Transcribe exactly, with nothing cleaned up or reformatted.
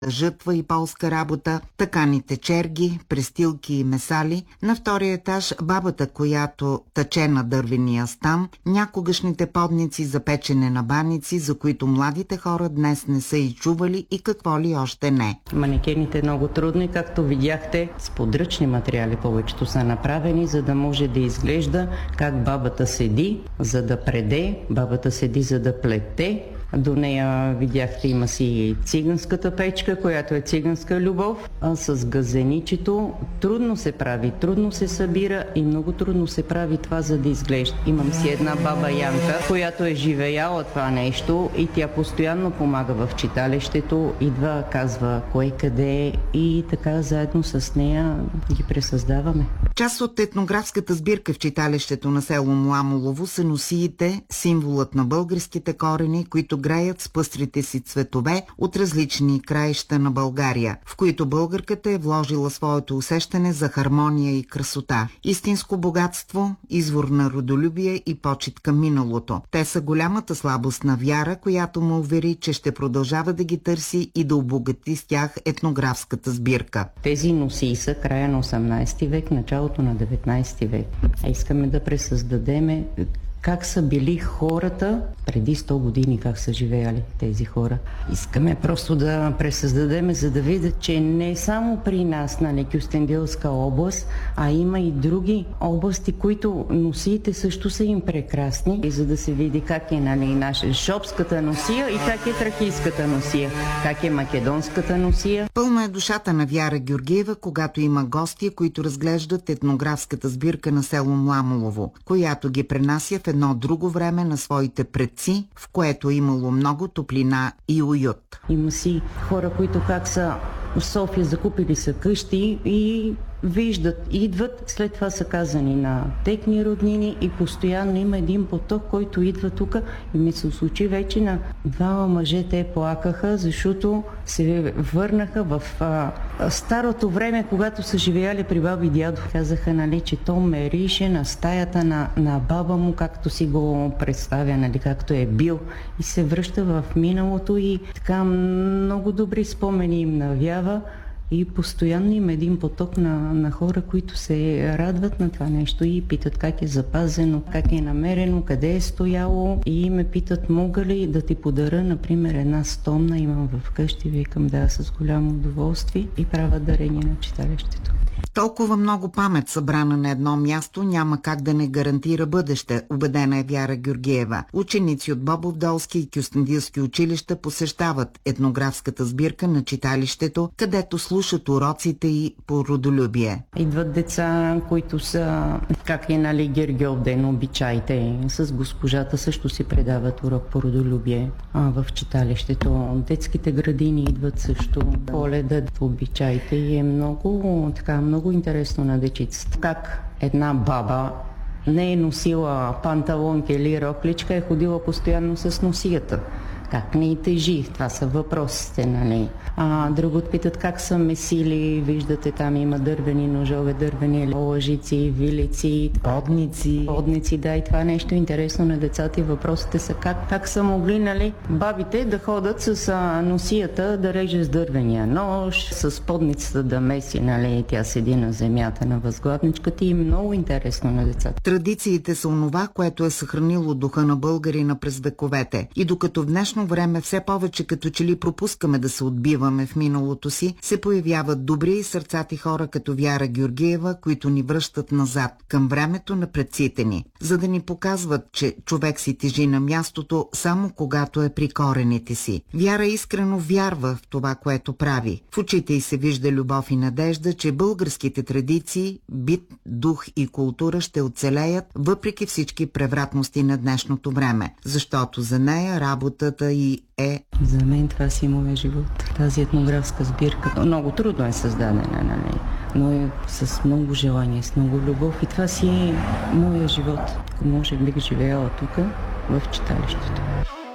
жътва и полска работа, таканите черги, престилки и месали, на втория етаж бабата, която тъче на дървения стан, някогашните подници за печене на баници, за които младите хора днес не са и чували и какво ли още не. Манекените е много трудни, както видяхте, с подръчни материали повечето са направени, за да може да изглежда как бабата седи, за да преде, бабата седи, за да плете. До нея, видяхте, има си циганската печка, която е циганска любов, а с газеничето трудно се прави, трудно се събира и много трудно се прави това, за да изглежда. Имам си една баба Янка, която е живеяла това нещо и тя постоянно помага в читалището, идва, казва кое къде е и така заедно с нея ги пресъздаваме. Част от етнографската сбирка в читалището на село Мламолово са носиите, символът на българските корени, които греят с пъстрите си цветове от различни краища на България, в които българката е вложила своето усещане за хармония и красота. Истинско богатство, извор на родолюбие и почит към миналото. Те са голямата слабост на Вяра, която му увери, че ще продължава да ги търси и да обогати с тях етнографската сбирка. Тези носии са края на осемнадесети век, началото на деветнадесети век. А искаме да пресъздадеме как са били хората преди сто години, как са живеяли тези хора. Искаме просто да пресъздадем, за да видят, че не само при нас, нали, Кюстендилска област, а има и други области, които носиите също са им прекрасни. И за да се види как е, нали, наша шопската носия и как е тракийската носия, как е македонската носия. Пълна е душата на Вяра Георгиева, когато има гости, които разглеждат етнографската сбирка на село Мламолово, която ги пренася в едно друго време на своите предци, в което имало много топлина и уют. Има си хора, които как са в София закупили са къщи и виждат, идват, след това са казани на техни роднини и постоянно има един поток, който идва тук и ми се случи вече на двама мъже, те плакаха, защото се върнаха в а, старото време, когато са живеяли при баби и дядо. Казаха, нали, че то мерише на стаята на, на баба му, както си го представя, нали, както е бил, и се връща в миналото и така много добри спомени им навява. И постоянно има един поток на, на хора, които се радват на това нещо и питат как е запазено, как е намерено, къде е стояло и ме питат, мога ли да ти подаря, например, една стомна, имам вкъщи, викам да, с голямо удоволствие и правя дарение на читалището. Толкова много памет събрана на едно място няма как да не гарантира бъдеще, убедена е Вяра Георгиева. Ученици от Бобовдолски и Кюстендилски училища посещават етнографската сбирка на читалището, където слушат уроците и по родолюбие. Идват деца, които са, как е, нали, Гергьов ден, обичайте. С госпожата също си предават урок по родолюбие а, в читалището. Детските градини идват също. Коледа, обичайте, и е много така, много интересно на дечицата. Как една баба не е носила панталонки или рокличка, е ходила постоянно с носията. Как не и тежи? Това са въпросите, нали? А друго питат как са месили. Виждате, там има дървени ножове, дървени лъжици, вилици, подници. Подници, да, и това нещо интересно на децата и въпросите са как, как са могли, нали, бабите да ходят с а, носията да реже с дървения нож, с подницата да меси, нали, тя седи на земята на възглавничката и много интересно на децата. Традициите са онова, което е съхранило духа на българина през вековете. И докато в днешно време все повече като че ли пропускаме да се отбиваме в миналото си, се появяват добри и сърцати хора като Вяра Георгиева, които ни връщат назад, към времето на предците ни, за да ни показват, че човек си тежи на мястото само когато е при корените си. Вяра искрено вярва в това, което прави. В очите й се вижда любов и надежда, че българските традиции, бит, дух и култура ще оцелеят въпреки всички превратности на днешното време, защото за нея работата и е... За мен това си моя живот. Тази етнографска сбирка много трудно е създадена, нали? Но е с много желание, с много любов и това си е моя живот. Ако може, бих живеяла тук в читалището.